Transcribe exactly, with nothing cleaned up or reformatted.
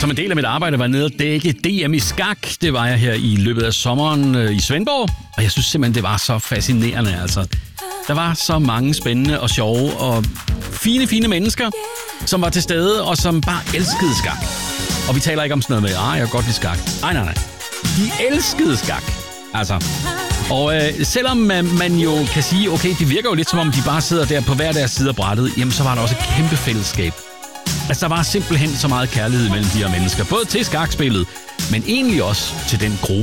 Som en del af mit arbejde var jeg nede og dække D M i skak. Det var jeg her i løbet af sommeren øh, i Svendborg. Og jeg synes simpelthen, det var så fascinerende. Altså, der var så mange spændende og sjove og fine, fine mennesker, som var til stede og som bare elskede skak. Og vi taler ikke om sådan noget med, ah, jeg kan godt lide skak. Nej, nej, nej. De elskede skak. Altså. Og øh, selvom man, man jo kan sige, okay, det virker jo lidt som om, de bare sidder der på hver deres side af brættet, jamen så var der også et kæmpe fællesskab. Altså, der var simpelthen så meget kærlighed mellem de her mennesker. Både til skakspillet, men egentlig også til den gruppe.